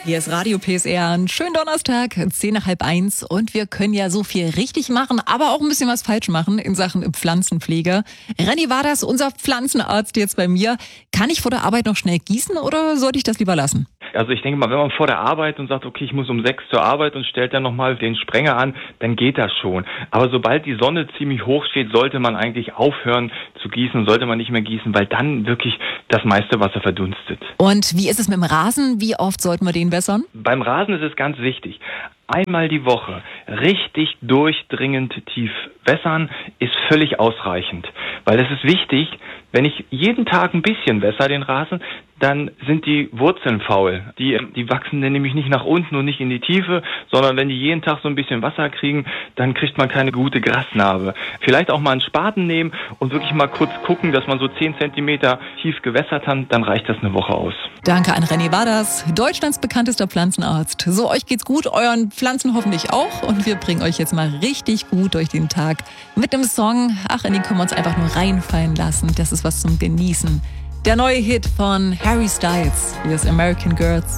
Hier ist Radio PSR, ein schönen Donnerstag, 10:30 und wir können ja so viel richtig machen, aber auch ein bisschen was falsch machen in Sachen Pflanzenpflege. Renny war das, unser Pflanzenarzt jetzt bei mir. Kann ich vor der Arbeit noch schnell gießen oder sollte ich das lieber lassen? Also ich denke mal, wenn man vor der Arbeit und sagt, okay, ich muss um 6 zur Arbeit und stellt dann nochmal den Sprenger an, dann geht das schon. Aber sobald die Sonne ziemlich hoch steht, sollte man eigentlich aufhören zu gießen, sollte man nicht mehr gießen, weil dann wirklich das meiste Wasser verdunstet. Und wie ist es mit dem Rasen? Wie oft sollten wir den wässern? Beim Rasen ist es ganz wichtig. Einmal die Woche richtig durchdringend tief wässern ist völlig ausreichend. Weil es ist wichtig, wenn ich jeden Tag ein bisschen wässer den Rasen, dann sind die Wurzeln faul. Die wachsen dann nämlich nicht nach unten und nicht in die Tiefe, sondern wenn die jeden Tag so ein bisschen Wasser kriegen, dann kriegt man keine gute Grasnarbe. Vielleicht auch mal einen Spaten nehmen und wirklich mal kurz gucken, dass man so 10 Zentimeter tief gewässert hat, dann reicht das eine Woche aus. Danke an Renny Waders, Deutschlands bekanntester Pflanzenarzt. So, euch geht's gut, euren Pflanzen hoffentlich auch und wir bringen euch jetzt mal richtig gut durch den Tag mit einem Song. Ach, in den können wir uns einfach nur reinfallen lassen. Das ist was zum Genießen. Der neue Hit von Harry Styles, hier ist American Girls.